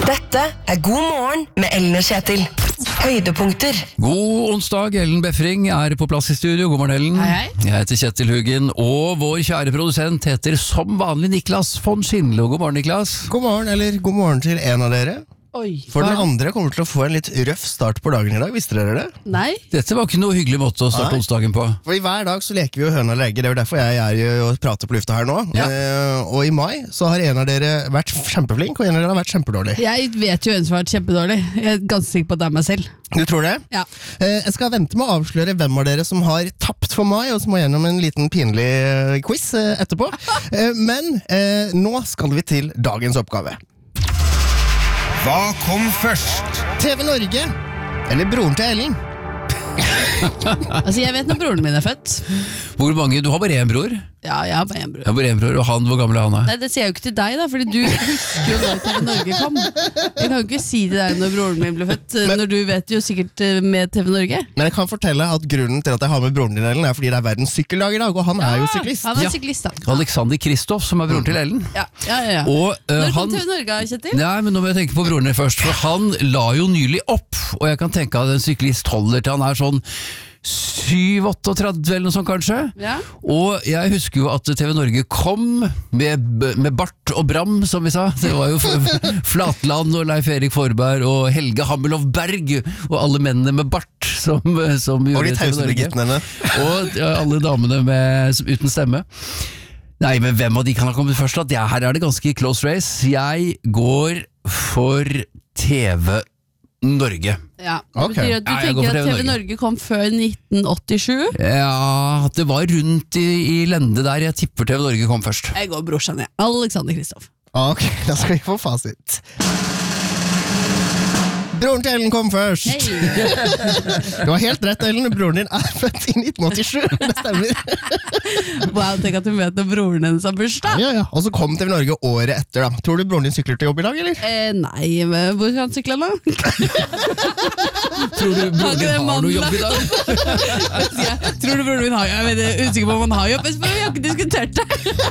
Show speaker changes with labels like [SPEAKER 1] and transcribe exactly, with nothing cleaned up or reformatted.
[SPEAKER 1] Dette er God morgen med Ellen og Kjetil. Høydepunkter.
[SPEAKER 2] God onsdag, Ellen Befring er på plass i studio. God morgen, Ellen.
[SPEAKER 3] Hei, hei.
[SPEAKER 2] Jeg heter Kjetil Huggen, og vår kjære produsent heter som vanlig Niklas von Schindlo. God morgen, Niklas.
[SPEAKER 4] God morgen, eller god morgen til en av dere.
[SPEAKER 3] Oi,
[SPEAKER 4] For den
[SPEAKER 3] hva?
[SPEAKER 4] andre kommer til å få en litt røff start på dagen i dag, visste dere det?
[SPEAKER 3] Nei,
[SPEAKER 2] Dette var ikke noe hyggelig måte å starte
[SPEAKER 4] Nei.
[SPEAKER 2] onsdagen på.
[SPEAKER 4] For i hver dag så leker vi jo høna leger, det er jo derfor jeg er jo og prater på lufta her nå.
[SPEAKER 2] Ja.
[SPEAKER 4] Eh, og i mai så har en av dere vært kjempeflink, og en av dere har vært kjempedårlig.
[SPEAKER 3] jeg vet jo en som har vært kjempedårlig. Jeg er ganske sikker på at det er meg selv.
[SPEAKER 4] Du tror det?
[SPEAKER 3] Ja.
[SPEAKER 4] Eh, jeg skal vente med å avsløre hvem av dere som har tapt for mai, og som må gjennom en liten pinlig eh, quiz eh, etterpå. Eh, men eh, nå skal vi til dagens oppgave.
[SPEAKER 5] Hva kom først?
[SPEAKER 4] T V Norge, eller broren til Ellen.
[SPEAKER 3] Altså, jeg vet når broren min er født.
[SPEAKER 2] Hvor mange? Du har bare én bror?
[SPEAKER 3] Ja, jeg har bare en bror.
[SPEAKER 2] Jeg har bare én bror, og han, hvor gammel er han?
[SPEAKER 3] Nei, det sier jeg jo ikke til deg da, fordi du husker jo når T V Norge kom. Jeg kan jo ikke si til deg når broren min ble født,
[SPEAKER 4] Men-
[SPEAKER 3] når du vet jo sikkert eh, med T V Norge.
[SPEAKER 4] Men jeg kan fortelle at grunnen til at jeg har med broren din, Ellen, er fordi det er verdens sykkeldag i dag, og han er jo syklist.
[SPEAKER 3] Han er
[SPEAKER 2] Ja.
[SPEAKER 3] syklist da.
[SPEAKER 2] Alexander Kristoff, som er broren til Ellen.
[SPEAKER 3] Ja, ja, ja, ja.
[SPEAKER 2] Og øh,
[SPEAKER 3] Når kom
[SPEAKER 2] han...
[SPEAKER 3] T V Norge, Kjetil?
[SPEAKER 2] Nei, men nå må jeg tenke på broren din først, for han la jo nylig opp, og jeg kan tenke at en syklist holder til han er sånn syv åtteogtredve eller noe sånt kanskje.
[SPEAKER 3] Ja.
[SPEAKER 2] Og jeg husker jo at T V Norge kom med, med Bart og Bram, som vi sa. Det var jo F- Flatland og Leif Erik Forberg og Helge Hammelhoff Berg og alle mennene med bart som, som
[SPEAKER 4] Og
[SPEAKER 2] gjorde
[SPEAKER 4] de
[SPEAKER 2] T V
[SPEAKER 4] tause
[SPEAKER 2] Norge.
[SPEAKER 4] begittene.
[SPEAKER 2] Og ja, alle damene med, uten stemme. Nei, men hvem av de kan ha kommet først? Da? Det, her er det ganske close race. Jeg går for T V Norge.
[SPEAKER 3] Ja, det
[SPEAKER 4] Ok.
[SPEAKER 3] betyr at du
[SPEAKER 2] Ja, jeg går
[SPEAKER 3] tenker
[SPEAKER 2] for
[SPEAKER 3] at
[SPEAKER 2] T V
[SPEAKER 3] T V Norge kom før nitten åttisju.
[SPEAKER 2] Ja, at det var rundt i, i lende der. Jeg tipper T V Norge kom først.
[SPEAKER 3] Jeg går brorsan, jeg. Alexander Kristoff.
[SPEAKER 4] Ok, da skal vi få fasit. Broren til Ellen kom først.
[SPEAKER 3] Hei!
[SPEAKER 4] Du har helt rett, Ellen. Broren din er født i nitten åttisju. Det stemmer.
[SPEAKER 3] Wow, tenk at du vet når broren hennes har bursdag.
[SPEAKER 4] Ja, ja. Og så kom T V Norge året etter. da. Tror du broren din sykler til jobb i dag, eller?
[SPEAKER 3] Eh, nei, men hvor skal han sykle da?
[SPEAKER 2] Tror du broren
[SPEAKER 3] Har ikke
[SPEAKER 2] din
[SPEAKER 3] det
[SPEAKER 2] har noe
[SPEAKER 3] mannen,
[SPEAKER 2] jobb i dag?
[SPEAKER 3] Jeg tror du broren min har, jeg er veldig usikker på om han har jobb, men jeg har ikke diskutert det.